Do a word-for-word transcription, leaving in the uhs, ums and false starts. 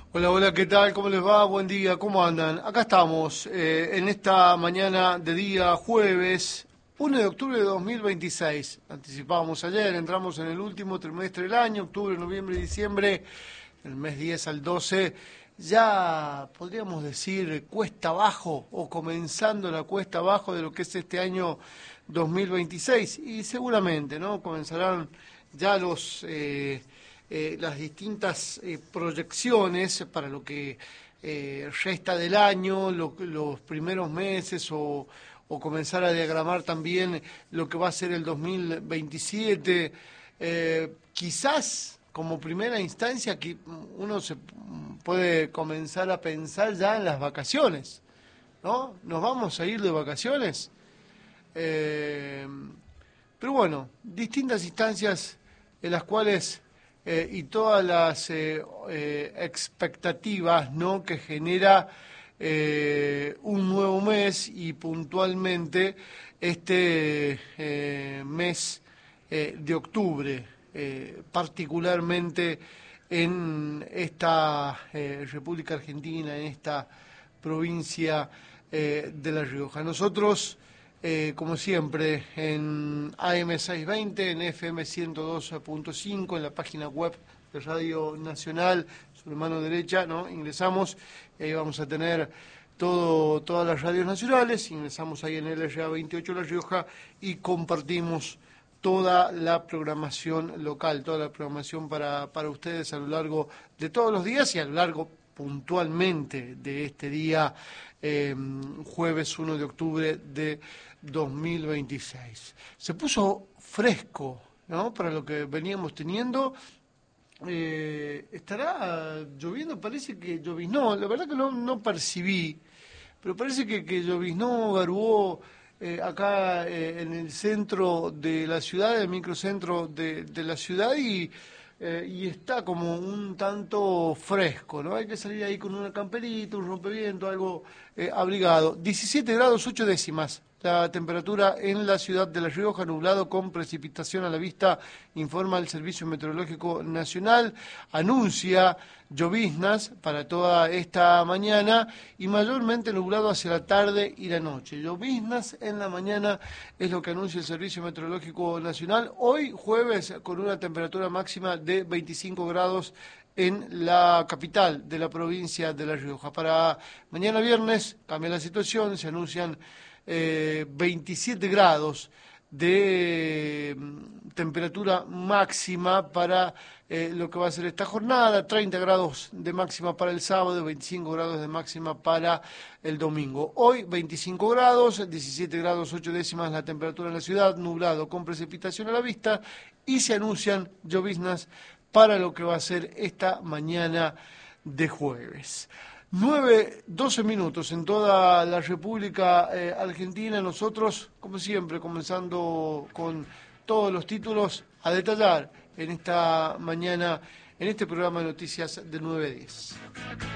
Hola, hola, ¿qué tal? ¿Cómo les va? Buen día, ¿cómo andan? Acá estamos, eh, en esta mañana de día jueves, uno de octubre de dos mil veintiséis. Anticipábamos ayer, entramos en el último trimestre del año, octubre, noviembre y diciembre, el mes diez al doce. Ya podríamos decir cuesta abajo o comenzando la cuesta abajo de lo que es este año dos mil veintiséis. Y seguramente, ¿no? Comenzarán ya los... Eh, eh, las distintas eh, proyecciones para lo que eh, resta del año, lo, los primeros meses o, o comenzar a diagramar también lo que va a ser el dos mil veintisiete. Eh, quizás como primera instancia que uno se puede comenzar a pensar ya en las vacaciones, ¿no? ¿Nos vamos a ir de vacaciones? Eh, pero bueno, distintas instancias en las cuales eh, y todas las eh, eh, expectativas, ¿no?, que genera eh, un nuevo mes y puntualmente este eh, mes eh, de octubre, eh, particularmente en esta eh, República Argentina, en esta provincia eh, de La Rioja. Nosotros, eh, como siempre, en A M seiscientos veinte, en F M ciento dos punto cinco, en la página web de Radio Nacional, su mano derecha, ¿no? Ingresamos y ahí vamos a tener todo, todas las radios nacionales, ingresamos ahí en L R A veintiocho La Rioja y compartimos toda la programación local, toda la programación para, para ustedes a lo largo de todos los días y a lo largo puntualmente de este día, eh, jueves uno de octubre de dos mil veintiséis. Se puso fresco, ¿no?, para lo que veníamos teniendo. Eh, ¿estará lloviendo? Parece que lloviznó. La verdad que no, no percibí, pero parece que, que lloviznó, garuó eh, acá eh, en el centro de la ciudad, el microcentro de, de la ciudad, y, eh, y está como un tanto fresco, ¿no? Hay que salir ahí con una camperita, un rompeviento, algo eh, abrigado. diecisiete grados ocho décimas. La temperatura en la ciudad de La Rioja, nublado con precipitación a la vista, informa el Servicio Meteorológico Nacional, anuncia lloviznas para toda esta mañana y mayormente nublado hacia la tarde y la noche. Lloviznas en la mañana es lo que anuncia el Servicio Meteorológico Nacional. Hoy jueves con una temperatura máxima de veinticinco grados en la capital de la provincia de La Rioja. Para mañana viernes cambia la situación, se anuncian Eh, veintisiete grados de mm, temperatura máxima para eh, lo que va a ser esta jornada, treinta grados de máxima para el sábado, veinticinco grados de máxima para el domingo. Hoy veinticinco grados, diecisiete grados ocho décimas la temperatura en la ciudad, nublado con precipitación a la vista y se anuncian lloviznas para lo que va a ser esta mañana de jueves. nueve, doce minutos en toda la República eh, Argentina. Nosotros, como siempre, comenzando con todos los títulos a detallar en esta mañana, en este programa de noticias de nueve diez.